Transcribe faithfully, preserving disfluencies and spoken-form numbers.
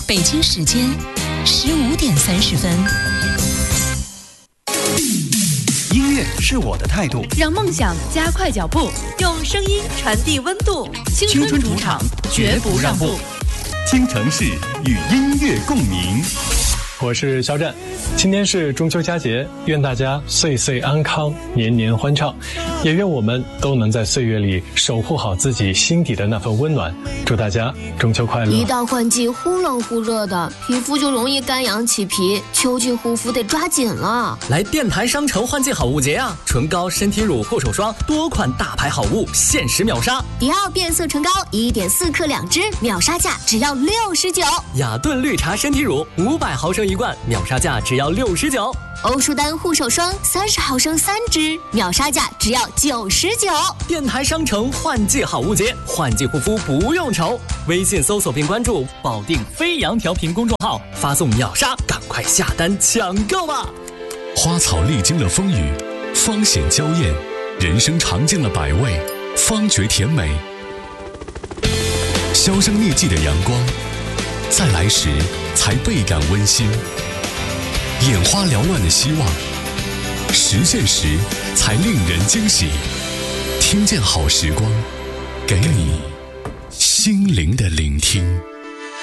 北京时间十五点三十分。 音乐是我的态度， 让梦想加快脚步，用声音传递温度。青春主场，绝不让步。 京城市与音乐共鸣。 我是肖战，今天是中秋佳节，愿大家岁岁安康，年年欢畅，也愿我们都能在岁月里守护好自己心底的那份温暖。祝大家中秋快乐！ 一到换季，忽冷忽热的，皮肤就容易干痒起皮，秋季护肤得抓紧了。 来电台商城换季好物节啊！唇膏、身体乳、护手霜，多款大牌好物限时秒杀。 迪奥变色唇膏 一点四 克两支，秒杀价只要六十九。 雅顿绿茶身体乳五百毫升一罐，秒杀价只要六十九。 欧舒丹护手霜三十毫升三支，秒杀价只要九十九。 电台商城换季好物节，换季护肤不用愁。微信搜索并关注保定飞扬调频公众号，发送秒杀，赶快下单抢购吧！ 花草历经了风雨，芳显娇艳；人生尝尽了百味，方觉甜美。销声匿迹的阳光，在来时才倍感温馨。眼花缭乱的希望，实现时才令人惊喜。听见好时光，给你心灵的聆听。